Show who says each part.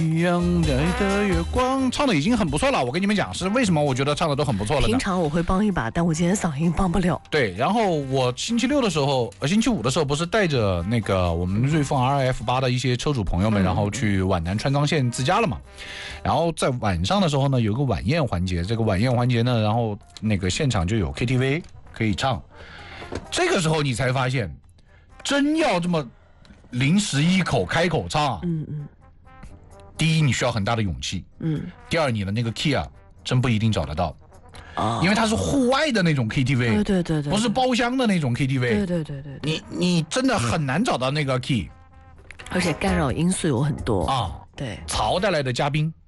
Speaker 1: 一样的月光，唱的已经很不错了。我跟你们讲，是为什么我觉得唱的都很不错了呢？
Speaker 2: 平常我会帮一把，但我今天嗓音帮不了。
Speaker 1: 对，然后我星期五的时候，不是带着那个我们瑞风 RF8的一些车主朋友们，然后去皖南川钢线自驾了嘛。然后在晚上的时候呢，有个晚宴环节，这个晚宴环节呢，然后那个现场就有 KTV 可以唱。这个时候你才发现，真要这么临时一口开口唱，第一你需要很大的勇气，第二你的那个 key 啊，真不一定找得到，因为它是户外的那种 KTV，
Speaker 2: 对，
Speaker 1: 不是包厢的那种 KTV，
Speaker 2: 对，
Speaker 1: 你真的很难找到那个 key，
Speaker 2: 而且干扰因素有很多
Speaker 1: 啊，
Speaker 2: 对，
Speaker 1: 曹带来的嘉宾